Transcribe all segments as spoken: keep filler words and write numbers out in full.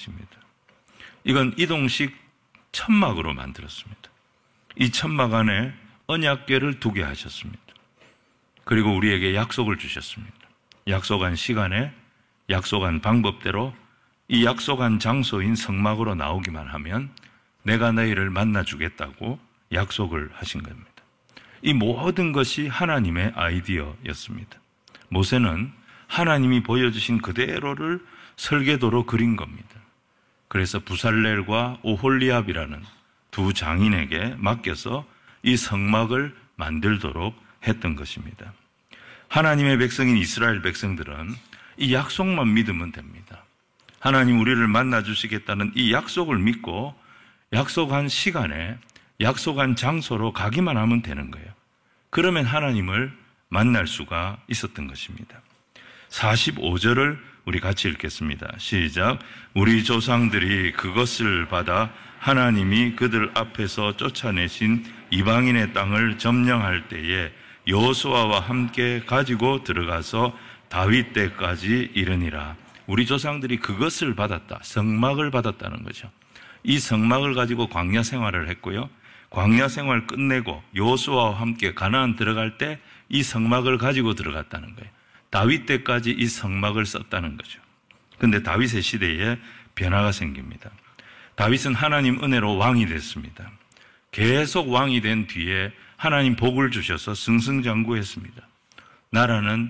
것입니다. 이건 이동식 천막으로 만들었습니다. 이 천막 안에 언약궤를 두게 하셨습니다. 그리고 우리에게 약속을 주셨습니다. 약속한 시간에 약속한 방법대로 이 약속한 장소인 성막으로 나오기만 하면 내가 너희를 만나주겠다고 약속을 하신 겁니다. 이 모든 것이 하나님의 아이디어였습니다. 모세는 하나님이 보여주신 그대로를 설계도로 그린 겁니다. 그래서 부살렐과 오홀리압이라는 두 장인에게 맡겨서 이 성막을 만들도록 했던 것입니다. 하나님의 백성인 이스라엘 백성들은 이 약속만 믿으면 됩니다. 하나님 우리를 만나주시겠다는 이 약속을 믿고 약속한 시간에 약속한 장소로 가기만 하면 되는 거예요. 그러면 하나님을 만날 수가 있었던 것입니다. 사십오 절을 우리 같이 읽겠습니다. 시작. 우리 조상들이 그것을 받아 하나님이 그들 앞에서 쫓아내신 이방인의 땅을 점령할 때에 여호수아와 함께 가지고 들어가서 다윗 때까지 이르니라. 우리 조상들이 그것을 받았다. 성막을 받았다는 거죠. 이 성막을 가지고 광야 생활을 했고요. 광야 생활 끝내고 여호수아와 함께 가나안 들어갈 때 이 성막을 가지고 들어갔다는 거예요. 다윗 때까지 이 성막을 썼다는 거죠. 그런데 다윗의 시대에 변화가 생깁니다. 다윗은 하나님 은혜로 왕이 됐습니다. 계속 왕이 된 뒤에 하나님 복을 주셔서 승승장구했습니다. 나라는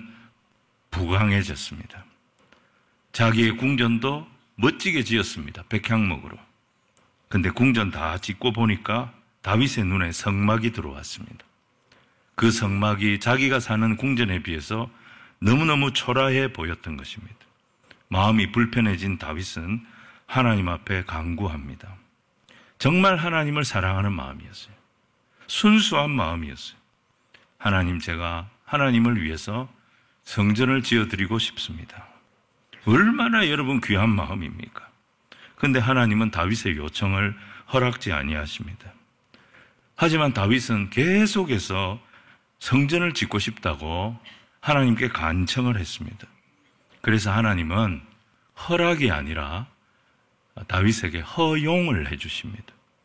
부강해졌습니다. 자기의 궁전도 멋지게 지었습니다. 백향목으로. 근데 궁전 다 짓고 보니까 다윗의 눈에 성막이 들어왔습니다. 그 성막이 자기가 사는 궁전에 비해서 너무너무 초라해 보였던 것입니다. 마음이 불편해진 다윗은 하나님 앞에 간구합니다. 정말 하나님을 사랑하는 마음이었어요. 순수한 마음이었어요. 하나님, 제가 하나님을 위해서 성전을 지어드리고 싶습니다. 얼마나 여러분 귀한 마음입니까? 그런데 하나님은 다윗의 요청을 허락지 아니하십니다. 하지만 다윗은 계속해서 성전을 짓고 싶다고 하나님께 간청을 했습니다. 그래서 하나님은 허락이 아니라 다윗에게 허용을 해주십니다.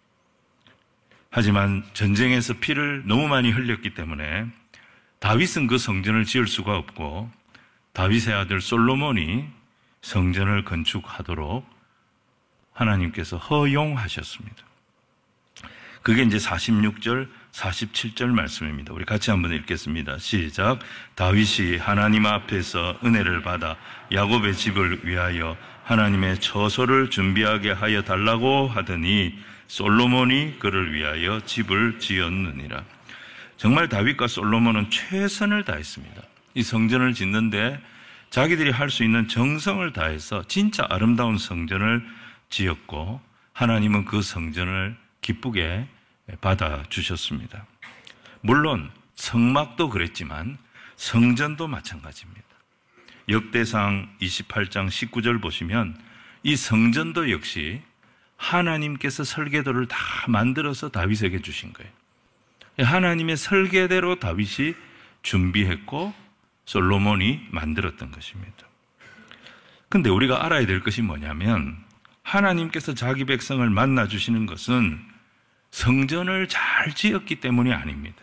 하지만 전쟁에서 피를 너무 많이 흘렸기 때문에 다윗은 그 성전을 지을 수가 없고 다윗의 아들 솔로몬이 성전을 건축하도록 하나님께서 허용하셨습니다. 그게 이제 사십육 절, 사십칠 절 말씀입니다. 우리 같이 한번 읽겠습니다. 시작. 다윗이 하나님 앞에서 은혜를 받아 야곱의 집을 위하여 하나님의 처소를 준비하게 하여 달라고 하더니 솔로몬이 그를 위하여 집을 지었느니라. 정말 다윗과 솔로몬은 최선을 다했습니다. 이 성전을 짓는데 자기들이 할 수 있는 정성을 다해서 진짜 아름다운 성전을 지었고 하나님은 그 성전을 기쁘게 받아주셨습니다. 물론 성막도 그랬지만 성전도 마찬가지입니다. 역대상 이십팔 장 십구 절 보시면 이 성전도 역시 하나님께서 설계도를 다 만들어서 다윗에게 주신 거예요. 하나님의 설계대로 다윗이 준비했고 솔로몬이 만들었던 것입니다. 그런데 우리가 알아야 될 것이 뭐냐면 하나님께서 자기 백성을 만나주시는 것은 성전을 잘 지었기 때문이 아닙니다.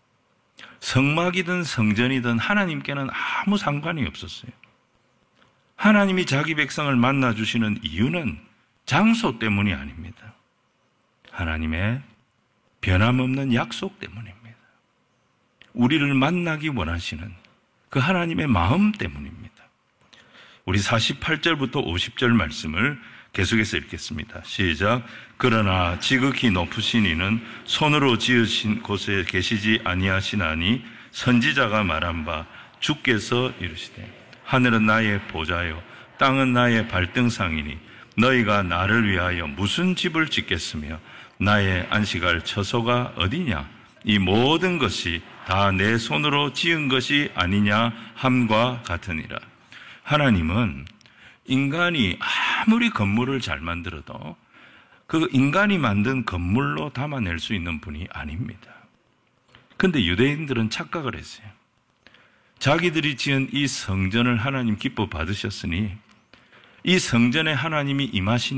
성막이든 성전이든 하나님께는 아무 상관이 없었어요. 하나님이 자기 백성을 만나주시는 이유는 장소 때문이 아닙니다. 하나님의 변함없는 약속 때문입니다. 우리를 만나기 원하시는 그 하나님의 마음 때문입니다. 우리 사십팔 절부터 오십 절 말씀을 계속해서 읽겠습니다. 시작. 그러나 지극히 높으신 이는 손으로 지으신 곳에 계시지 아니하시나니 선지자가 말한 바 주께서 이르시되 하늘은 나의 보좌요 땅은 나의 발등상이니 너희가 나를 위하여 무슨 집을 짓겠으며 나의 안식할 처소가 어디냐? 이 모든 것이 다 내 손으로 지은 것이 아니냐 함과 같으니라. 하나님은 인간이 아무리 건물을 잘 만들어도 그 인간이 만든 건물로 담아낼 수 있는 분이 아닙니다. 그런데 유대인들은 착각을 했어요. 자기들이 지은 이 성전을 하나님 기뻐 받으셨으니 이 성전에 하나님이 임하신